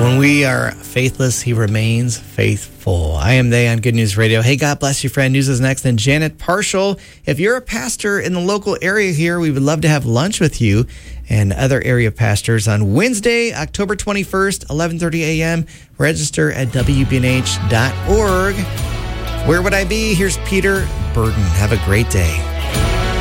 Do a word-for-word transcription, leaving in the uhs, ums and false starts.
When we are faithless, he remains faithful. I am they on Good News Radio. Hey, God bless you, friend. News is next. And Janet Partial, if you're a pastor in the local area here, we would love to have lunch with you and other area pastors on Wednesday, October twenty-first, eleven thirty a.m. Register at w b n h dot org. Where would I be? Here's Peter Burton. Have a great day.